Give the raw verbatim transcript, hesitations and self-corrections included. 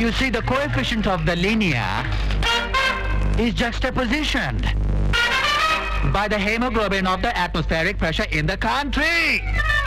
You see, the coefficient of the linear is juxtapositioned by the hemoglobin of the atmospheric pressure in the country.